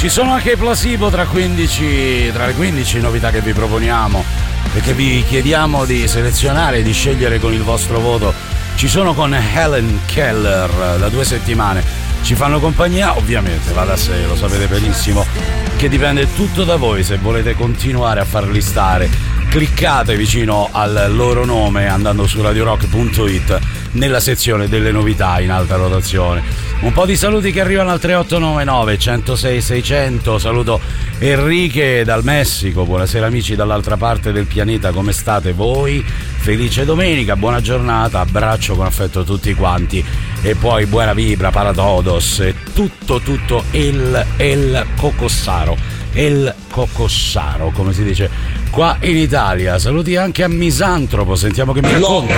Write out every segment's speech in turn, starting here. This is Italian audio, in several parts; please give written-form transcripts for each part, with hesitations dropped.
Ci sono anche i Placebo tra le 15 novità che vi proponiamo e che vi chiediamo di selezionare e di scegliere con il vostro voto. Ci sono con Helen Keller da 2 settimane. Ci fanno compagnia, ovviamente, va da sé, lo sapete benissimo, che dipende tutto da voi se volete continuare a farli stare. Cliccate vicino al loro nome andando su radiorock.it nella sezione delle novità in alta rotazione. Un po' di saluti che arrivano al 3899 106 600. Saluto Enrique dal Messico. Buonasera amici dall'altra parte del pianeta, come state voi? Felice domenica, buona giornata, abbraccio con affetto tutti quanti e poi buona vibra para todos e tutto el cocossaro, come si dice qua in Italia. Saluti anche a Misantropo, sentiamo che mi racconta.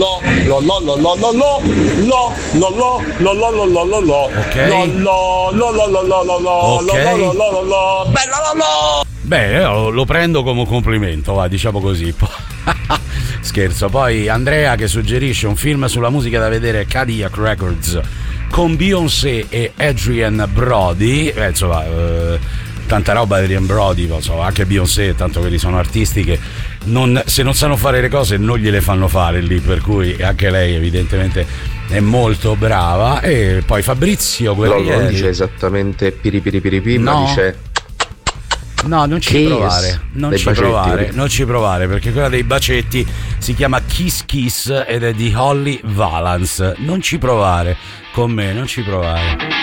Bene, lo prendo come un complimento, va, diciamo così. Scherzo. Poi Andrea che suggerisce un film sulla musica da vedere, Cadillac Records, con Beyoncé e Adrian Brody. Insomma, tanta roba di Adrian Brody, insomma, anche Beyoncé, tanto quelli sono artisti che se non sanno fare le cose non gliele fanno fare lì, per cui anche lei evidentemente è molto brava. E poi Fabrizio Guerrieri non dice esattamente piripiripiripi, no. Ma dice no, non ci provare, non ci provare, perché quella dei bacetti si chiama Kiss Kiss ed è di Holly Valance. Non ci provare con me, non ci provare.